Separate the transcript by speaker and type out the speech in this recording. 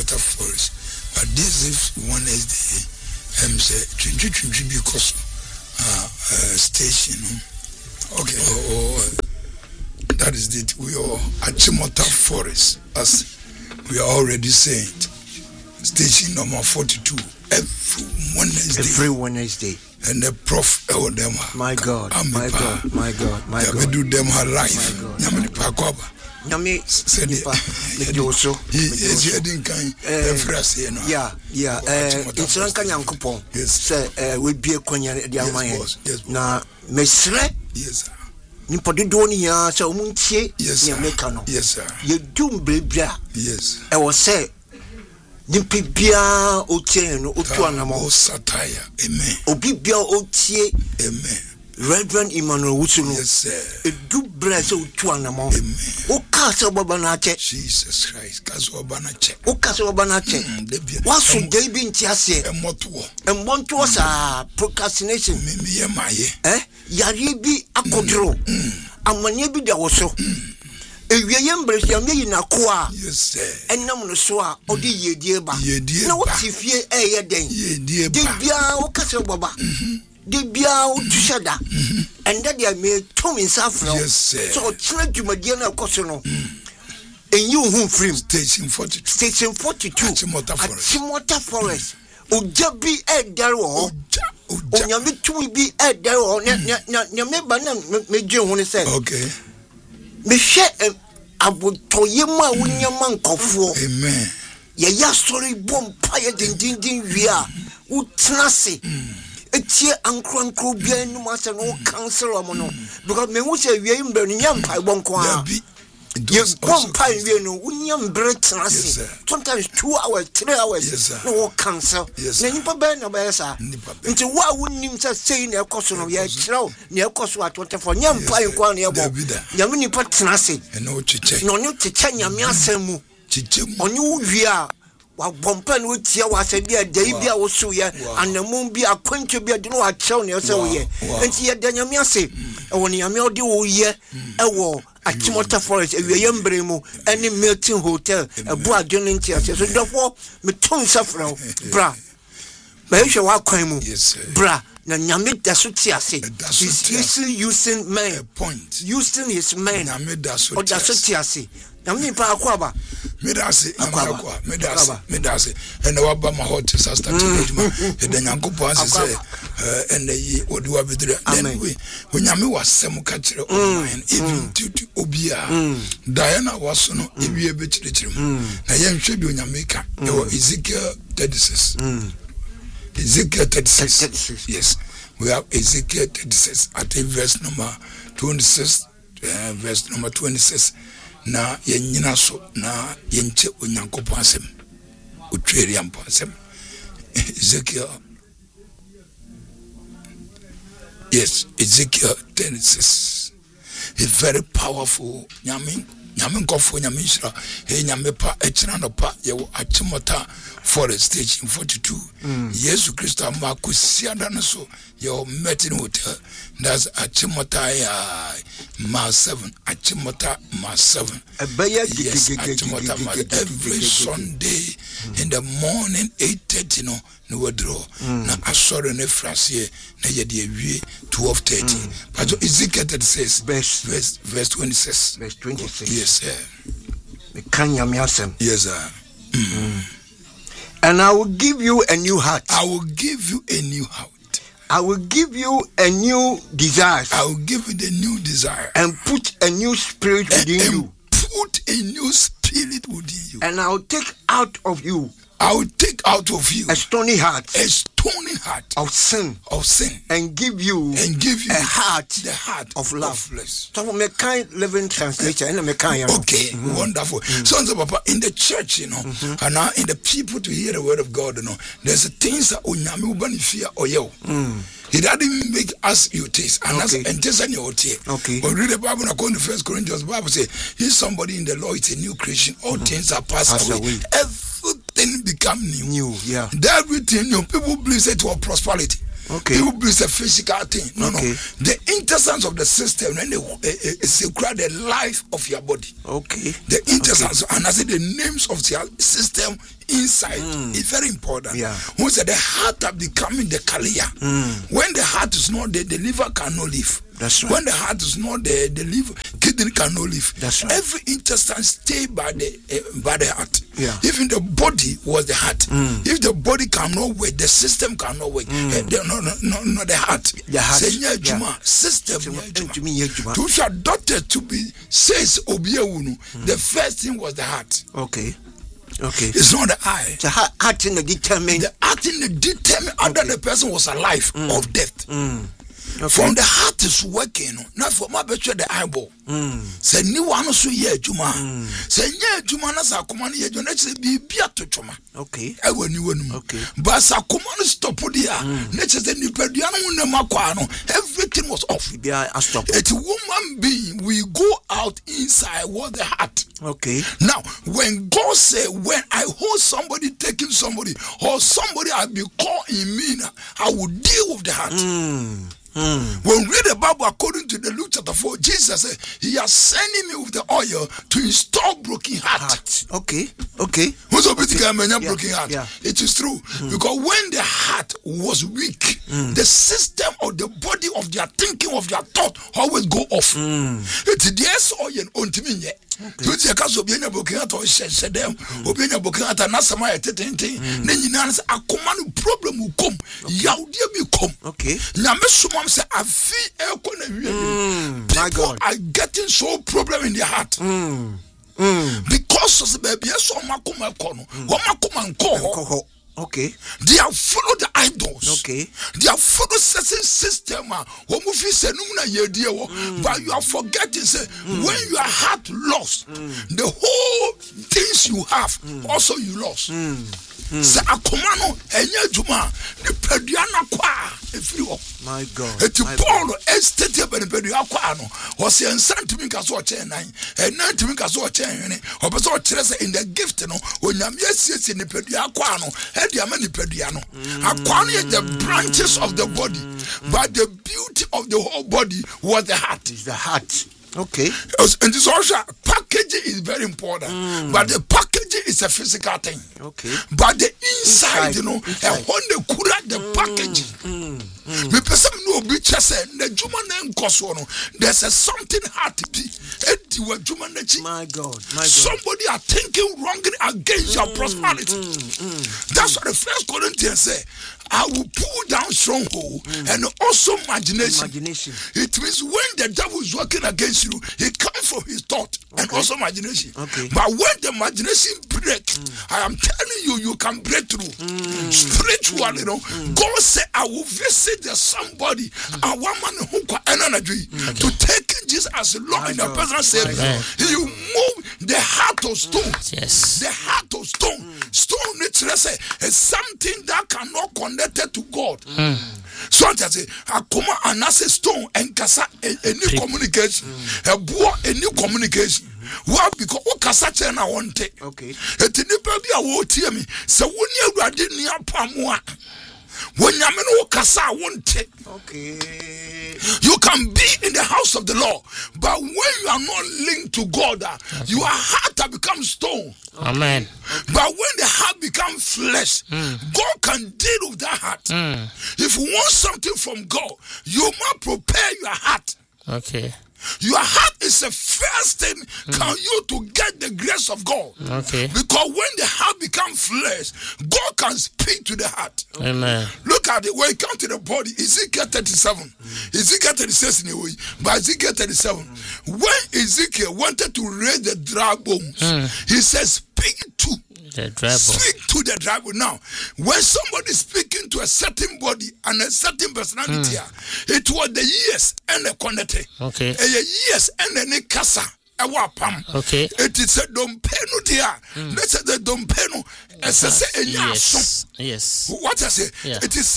Speaker 1: Achimota Forest. But this is Wednesday. Say 20 because station. Okay. That is it. We are Achimota Forest, as we are already saying. Station number 42 every Wednesday. And the prof them.
Speaker 2: My God.
Speaker 1: We do them her life. Nyamani pakoba.
Speaker 2: Nyami
Speaker 1: said
Speaker 2: also.
Speaker 1: Yes, you didn't kind phrase, you know.
Speaker 2: Yeah. It's Ranka Yankupon.
Speaker 1: Yes.
Speaker 2: Say we be a konya the Amaya.
Speaker 1: Yes.
Speaker 2: Na mesre.
Speaker 1: Yes, sir.
Speaker 2: Nimpodoni ya so muntie.
Speaker 1: Yes, sir. Yes, sir.
Speaker 2: You do brebia.
Speaker 1: Yes.
Speaker 2: I was say nimpi bia otie no otu anamo
Speaker 1: satire. Amen.
Speaker 2: Obi bia otie.
Speaker 1: Amen.
Speaker 2: Reverend Emmanuel Wusuno.
Speaker 1: Yes, sir.
Speaker 2: A do bless otu anamo.
Speaker 1: Amen.
Speaker 2: O kasa babana che.
Speaker 1: Jesus Christ. Kasa babana che.
Speaker 2: O kasa babana che. What should they be in tiase? Emoto sa procrastination.
Speaker 1: Me yemaye.
Speaker 2: Yari bi akodro. Amanye bi da woso. Ewiye mbresi ya meyi na koa.
Speaker 1: Yes, sir.
Speaker 2: Enam no so a odi yedie ba.
Speaker 1: Yedie
Speaker 2: na wotifie eye den.
Speaker 1: Yedie ba.
Speaker 2: De bia wo kase baba. De bia wo tushada. And that they may tom in Safra.
Speaker 1: Yes, sir.
Speaker 2: So tena dwumadie na koso no. Enyi hu frame
Speaker 1: station 42.
Speaker 2: Station 42. Achimota Forest. Oja bi edare wo. Onyame tumi bi edare wo. Nya me ba na me dwe hu ne say.
Speaker 1: Okay.
Speaker 2: Me share abotoye ma wunyama nkofo.
Speaker 1: Amen.
Speaker 2: Ye ya story bom paye dindindin wi a utena se. Etie ankro bia enu ase no cancel am no because me hu se wi mbre no nyam pai bon ko a. You bom pai wi no wunyam bre tena se. Sometimes 2 hours 3 hours no cancel. Na nipa be na be sa. Nti wa wunnim se sei na ekoso no ye kirao na ekoso at 24 nyam pai ko na ye bo. Nyam nipa tena se.
Speaker 1: No chiche.
Speaker 2: No chiche nyam asemu.
Speaker 1: Chiche mu.
Speaker 2: Onyu wi a wa bompa no tia wa se bia dai bia wo so ye anamu bia akwantu bia de no wa chew ne se wo ye enti ye da nyame ase e wo ne nyame ode wo ye e wo Achimota Forest ewiye mbre mu ene Milton Hotel ebu adwene nti ase so dofo me ton safra bra ba hwe wa kwan mu bra na nyame da so ti ase he's using men
Speaker 1: point
Speaker 2: using his men
Speaker 1: nyame da so
Speaker 2: ti ase nyame pa akwaba
Speaker 1: medase and waba ma hot sister tejuma e da nyankopon ase and yi odi wa bedre then we nyame wasem ka kire online even to obia Diana was no ewie be kire na ye nhwe bi nyame ka e Ezekiel 36 Ezekiel 36 yes we have Ezekiel 36 at verse number 26 verse number 26 na yenyina so na yenche onyankopon asem otweri ampo asem Ezekiel yes Ezekiel 36 is very powerful nyame nkofo nyame hira nyame pa echina no pa ye Achimota Forest station 42 Yesu Kristo amakosia no so your Milton Hotel that's Achimota mile 7 Achimota mile 7 yes, Achimota every Sunday in the morning 8:30 no wodro na asore ne frase na ye de awie 12:30 but Ezekiel 36 verse 26 yes sir
Speaker 2: me kan nyame asem
Speaker 1: yes sir
Speaker 2: and I will give you a new heart.
Speaker 1: I will give you a new heart.
Speaker 2: I will give you a new desire.
Speaker 1: I will give you the new desire.
Speaker 2: And put a new spirit within you.
Speaker 1: Put a new spirit within you.
Speaker 2: And I will take out of you.
Speaker 1: I will take out of you
Speaker 2: a stony heart.
Speaker 1: A stony heart
Speaker 2: of sin. And give you a heart.
Speaker 1: The heart
Speaker 2: of love.
Speaker 1: So
Speaker 2: me kind living translation.
Speaker 1: Okay, wonderful. So papa in the church, and now in the people to hear the word of God, there's things that onyame ubani fear or yo. He doesn't make us you taste and as and just any okay. But read the Bible according to 1 Corinthians, the Bible says, he's somebody in the Lord, it's a new creation, all things are passed away. Everything become new.
Speaker 2: Yeah.
Speaker 1: Everything new. People believe it was prosperity.
Speaker 2: Okay.
Speaker 1: People believe it's a physical thing. No. The intestines of the system and secure the life of your body.
Speaker 2: Okay.
Speaker 1: The intestines, and I say the names of the system inside is very important.
Speaker 2: Yeah.
Speaker 1: Who said the heart are becoming the kalia. When the heart is not there, the liver cannot live.
Speaker 2: That's right.
Speaker 1: When the heart is not there, the liver, kidney cannot live.
Speaker 2: That's right.
Speaker 1: Every intestine stay by the heart.
Speaker 2: Yeah.
Speaker 1: Even the body was the heart. If the body cannot work, the system cannot work. No, the heart.
Speaker 2: The heart.
Speaker 1: Say yeah. System. To your daughter to be says obiewunu. The first thing was the heart.
Speaker 2: Okay.
Speaker 1: It's not the eye.
Speaker 2: The heart in the determine.
Speaker 1: The heart in the determine whether the person was alive or death.
Speaker 2: Okay.
Speaker 1: From the heart is working. Not for my betray the eyeball. Say new one so ye juma. Say ye juma na sa komani ye jona say bi to chuma.
Speaker 2: Okay.
Speaker 1: I will you
Speaker 2: okay.
Speaker 1: But sa komani stop dia. Nature say ni pedua no na makwa no. Everything was off.
Speaker 2: Stop.
Speaker 1: It's woman being we go out inside what the heart.
Speaker 2: Okay.
Speaker 1: Now, when God say, when I hold somebody taking somebody or somebody I be caught in me, I will deal with the heart. When we read the Bible according to the Luke chapter 4, Jesus said, He has sending me with the oil to install broken heart.
Speaker 2: Okay.
Speaker 1: Who's a bit broken heart?
Speaker 2: Yeah.
Speaker 1: It is true. Because when the heart was weak, the system of the body of their thinking, of their thought, always go off. It's the oil on to me. Tu ti ka so bienya bokin to hye dem obienya bokin ata na sama etententen na nyina se akoma no problem kom yawde bi kom.
Speaker 2: Okay.
Speaker 1: Nyame somam se afi eko na wie.
Speaker 2: My God.
Speaker 1: Are getting so problem in their heart. Because of the baby so makoma kono wo makoma nko.
Speaker 2: Okay.
Speaker 1: They have followed the idols.
Speaker 2: Okay.
Speaker 1: They have followed certain system. But you are forgetting, say, when your heart lost, the whole things you have, also you lost. Say, akomano, enye juma, ne peduana kwa, everyone.
Speaker 2: My God.
Speaker 1: Eti Paul estate be ne pedua kwa no. O se nsantimi ka so oche nan. Enantimi ka so oche hwene. O be so kire say in the gift no, onyame asiesie ne pedua kwa no. E dia ma ne pedua no. Akwa no is the branches of the body, but the beauty of the whole body was the heart.
Speaker 2: Is the heart. Okay.
Speaker 1: And this also packaging is very important, but the packaging is a physical thing.
Speaker 2: Okay.
Speaker 1: But the inside, you know, the packaging. Me person no be chese na juma na nkoso no. There's a something hard to be.
Speaker 2: My God.
Speaker 1: Somebody are thinking wrongly against your prosperity. That's what the First Corinthians say. I will pull down stronghold and also imagination. It means when the devil is working against you, he comes from his thought and also imagination.
Speaker 2: Okay.
Speaker 1: But when the imagination breaks, I am telling you, you can break through. Spiritually, you know, God said, I will visit somebody, a woman who can energy to take Jesus as Lord in the personal Savior. You move the heart of stone.
Speaker 3: Yes.
Speaker 1: The heart of stone. Stone literally is something that cannot connect to God. So I say, akoma anase stone and kasa any communication. A boy any communication. Why? Because what kasa chena wonte.
Speaker 2: Okay.
Speaker 1: Eti nipa bi a wo tie me. Se woni awurade ni apamwa. When you kasa wonte.
Speaker 2: Okay.
Speaker 1: You can be in the house of the Lord, but when you are not linked to God, your heart becomes stone.
Speaker 3: Amen.
Speaker 1: But when the heart becomes flesh, God can deal with that heart. If you want something from God, you must prepare your heart.
Speaker 3: Okay.
Speaker 1: Your heart is the first thing can you to get the grace of God.
Speaker 3: Okay.
Speaker 1: Because when the heart becomes flesh, God can speak to the heart.
Speaker 3: Amen.
Speaker 1: Look at it when it comes to the body. Ezekiel 37. Ezekiel 36 in a way. But Ezekiel 37. When Ezekiel wanted to raise the dry bones, he says, speak to
Speaker 3: the dry bone.
Speaker 1: Speak to the dry bone. Now, when somebody is speaking to a certain body and a certain personality, it was the yes and the connected.
Speaker 3: Okay.
Speaker 1: Yes and the kasa.
Speaker 3: Okay.
Speaker 1: It is a dompeno there. Let's say the dompeno.
Speaker 3: Yes.
Speaker 1: What I say?
Speaker 3: Yeah.
Speaker 1: It is